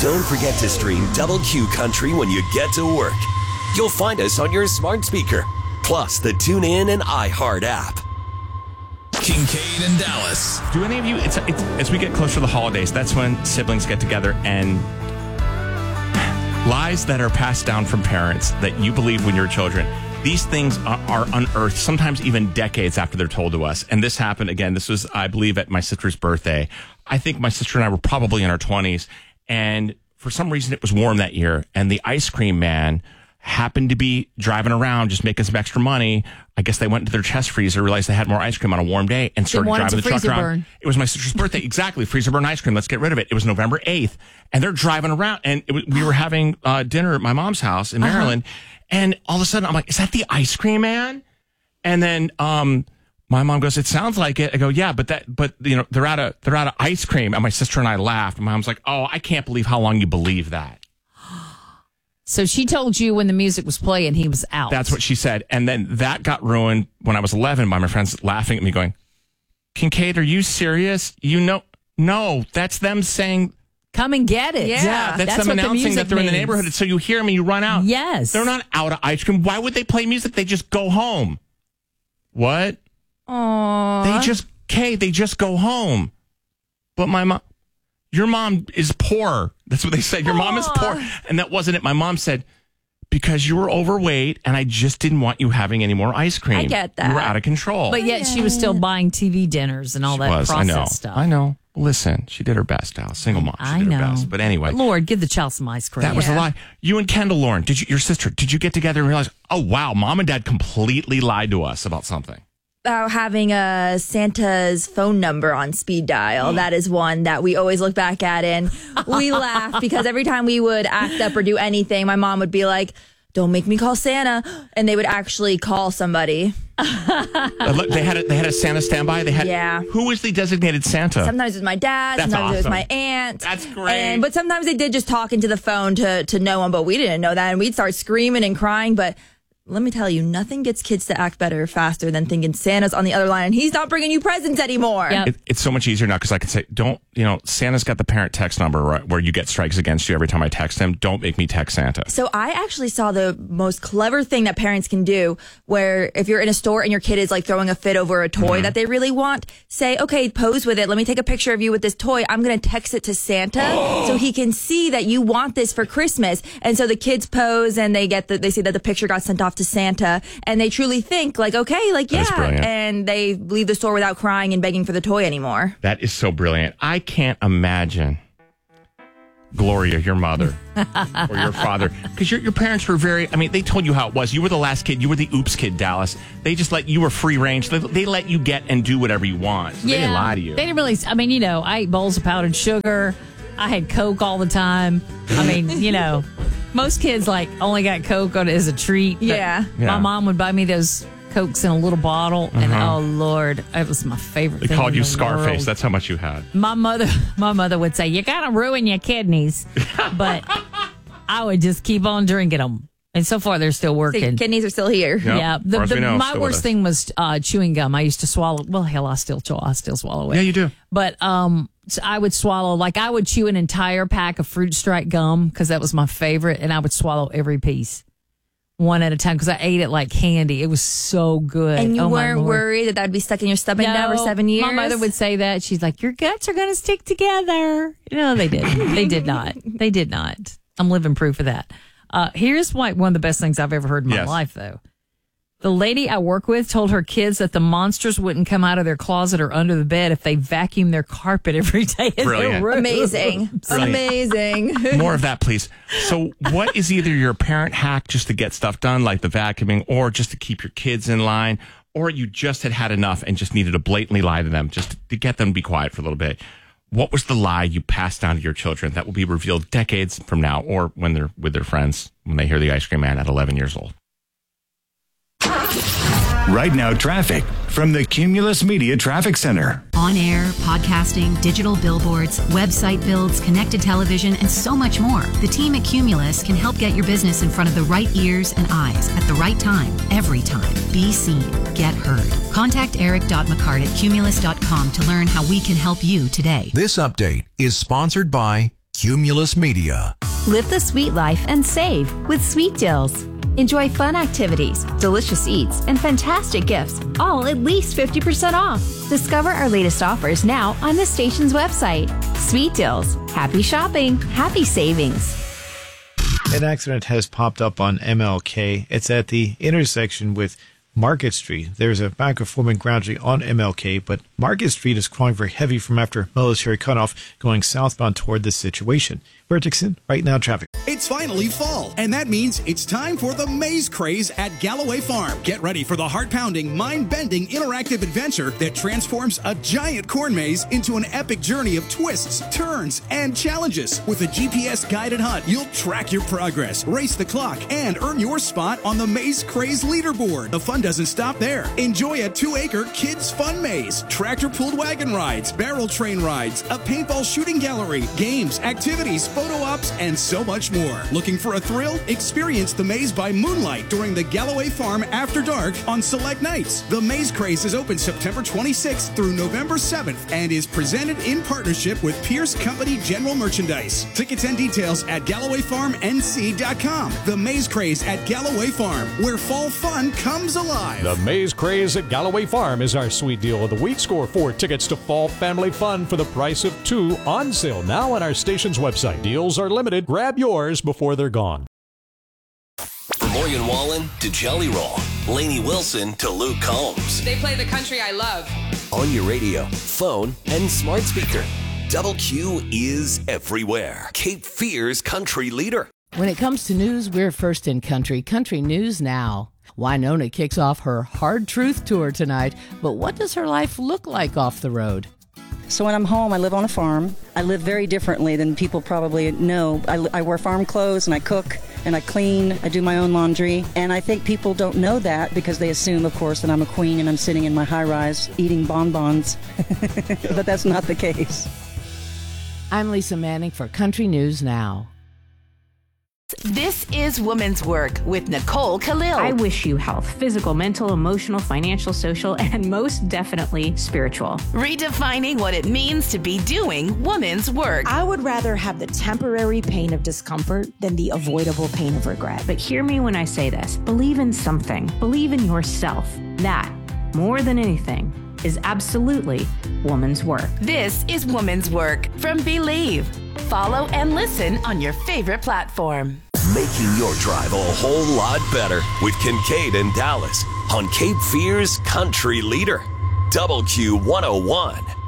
Don't forget to stream Double Q Country when you get to work. You'll find us on your smart speaker, plus the TuneIn and iHeart app. Kincaid and Dallas. Do any of you, it's as we get closer to the holidays, that's when siblings get together and lies that are passed down from parents that you believe when you're children. These things are unearthed, sometimes even decades after they're told to us. And this happened again. This was, I believe, at my sister's birthday. I think my sister and I were probably in our 20s. And for some reason, it was warm that year. And the ice cream man happened to be driving around, just making some extra money. I guess they went into their chest freezer, realized they had more ice cream on a warm day, and started driving the truck around. Burn. It was my sister's birthday. Exactly. Freezer burn ice cream. Let's get rid of it. It was November 8th. And they're driving around. And we were having dinner at my mom's house in Maryland. And all of a sudden, I'm like, is that the ice cream man? And then my mom goes, it sounds like it. I go, yeah, but they're out of ice cream. And my sister and I laughed. My mom's like, oh, I can't believe how long you believe that. So she told you when the music was playing, he was out. That's what she said. And then that got ruined when I was 11 by my friends laughing at me going, Kincaid, are you serious? No, that's them saying, come and get it. Yeah, that's them announcing that they're in the neighborhood. So you hear them and you run out. Yes. They're not out of ice cream. Why would they play music? They just go home. What? Aww. They just go home. But your mom is poor. That's what they said. Your mom is poor. And that wasn't it. My mom said, because you were overweight and I just didn't want you having any more ice cream. I get that. You were out of control. But yet she was still buying TV dinners and all that processed stuff. I know. Listen, she did her best, Al. Single mom. She did her best. But anyway. Lord, give the child some ice cream. That was a lie. You and Kendall, Lauren, your sister, did you get together and realize, oh, wow, mom and dad completely lied to us about something? About having Santa's phone number on speed dial. That is one that we always look back at and we laugh because every time we would act up or do anything, my mom would be like, don't make me call Santa. And they would actually call somebody. Look, they had a Santa standby. Who was the designated Santa? Sometimes it was my dad. Sometimes it was my aunt. That's great. But sometimes they did just talk into the phone to no one, but we didn't know that. And we'd start screaming and crying. But let me tell you, nothing gets kids to act better faster than thinking Santa's on the other line and he's not bringing you presents anymore. Yep. It's so much easier now because I can say, Santa's got the parent text number right, where you get strikes against you every time I text him. Don't make me text Santa. So I actually saw the most clever thing that parents can do where if you're in a store and your kid is like throwing a fit over a toy that they really want, say, okay, pose with it. Let me take a picture of you with this toy. I'm going to text it to Santa so he can see that you want this for Christmas. And so the kids pose and they see that the picture got sent off to Santa and they truly think like, okay, like, yeah. And they leave the store without crying and begging for the toy anymore. That is so brilliant. I can't imagine Gloria, your mother or your father, because your parents were they told you how it was. You were the last kid. You were the oops kid, Dallas. They just you were free range. They let you get and do whatever you want. So they didn't lie to you. They didn't really, I ate bowls of powdered sugar. I had Coke all the time. Most kids only got Coke as a treat. Yeah. My mom would buy me those Cokes in a little bottle, and oh Lord, it was my favorite thing. They called you the Scarface. world. That's how much you had. My mother would say, "You're gonna ruin your kidneys," but I would just keep on drinking them. And so far, they're still working. Kidneys are still here. Yep. Yeah. My worst thing was chewing gum. I used to swallow. Well, hell, I still swallow it. Yeah, you do. But so I would swallow. I would chew an entire pack of Fruit Strike gum because that was my favorite, and I would swallow every piece, one at a time, because I ate it like candy. It was so good. And you weren't worried that would be stuck in your stomach now for 7 years? My mother would say that. She's like, your guts are going to stick together. No, they didn't. They did not. They did not. I'm living proof of that. Here's one of the best things I've ever heard in my life, though. The lady I work with told her kids that the monsters wouldn't come out of their closet or under the bed if they vacuum their carpet every day in their room. Amazing. Amazing. More of that, please. So what is either your parent hack just to get stuff done, like the vacuuming, or just to keep your kids in line, or you just had enough and just needed to blatantly lie to them just to get them to be quiet for a little bit? What was the lie you passed down to your children that will be revealed decades from now, or when they're with their friends, when they hear the ice cream man at 11 years old? Right now, traffic from the Cumulus Media Traffic Center. On air, podcasting, digital billboards, website builds, connected television, and so much more. The team at Cumulus can help get your business in front of the right ears and eyes at the right time, every time. Be seen. Get heard. Contact eric.mccart at cumulus.com to learn how we can help you today. This update is sponsored by Cumulus Media. Live the sweet life and save with Sweet Deals. Enjoy fun activities, delicious eats, and fantastic gifts, all at least 50% off. Discover our latest offers now on the station's website. Sweet Deals. Happy shopping, happy savings. An accident has popped up on MLK. It's at the intersection with Market Street. There's a bank-of-forming groundry on MLK, but Market Street is crawling very heavy from after military cutoff going southbound toward this situation. Bert Dixon, right now traffic. It's finally fall, and that means it's time for the maze craze at Galloway Farm. Get ready for the heart-pounding, mind-bending, interactive adventure that transforms a giant corn maze into an epic journey of twists, turns, and challenges. With a GPS-guided hunt, you'll track your progress, race the clock, and earn your spot on the Maze Craze leaderboard. The fun doesn't stop there. Enjoy a 2-acre kids' fun maze, tractor-pulled wagon rides, barrel train rides, a paintball shooting gallery, games, activities, photo ops, and so much more. Looking for a thrill? Experience the maze by moonlight during the Galloway Farm After Dark on select nights. The Maze Craze is open September 26th through November 7th and is presented in partnership with Pierce Company General Merchandise. Tickets and details at GallowayFarmNC.com. The Maze Craze at Galloway Farm, where fall fun comes alive. The Maze Craze at Galloway Farm is our sweet deal of the week. Score 4 tickets to fall family fun for the price of 2 on sale now on our station's website. Deals are limited. Grab yours before they're gone. From Morgan Wallen to Jelly Roll, Lainey Wilson to Luke Combs. They play the country I love. On your radio, phone, and smart speaker. Double Q is everywhere. Cape Fear's country leader. When it comes to news, we're first in country. Country News Now. Winona kicks off her Hard Truth Tour tonight, but what does her life look like off the road? So when I'm home, I live on a farm. I live very differently than people probably know. I wear farm clothes and I cook and I clean. I do my own laundry. And I think people don't know that because they assume, of course, that I'm a queen and I'm sitting in my high-rise eating bonbons. But that's not the case. I'm Lisa Manning for Country News Now. This is Woman's Work with Nicole Khalil. I wish you health, physical, mental, emotional, financial, social, and most definitely spiritual. Redefining what it means to be doing woman's work. I would rather have the temporary pain of discomfort than the avoidable pain of regret. But hear me when I say this. Believe in something. Believe in yourself. That, more than anything, is absolutely woman's work. This is Woman's Work from Believe. Follow and listen on your favorite platform. Making your drive a whole lot better with Kincaid and Dallas on Cape Fear's country leader, Double Q 101.